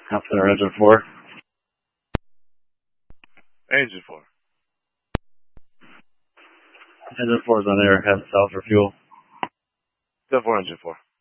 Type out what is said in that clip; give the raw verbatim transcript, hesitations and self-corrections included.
Half center engine four. Engine four. Engine four is on air. Head south for fuel. ten four, engine four.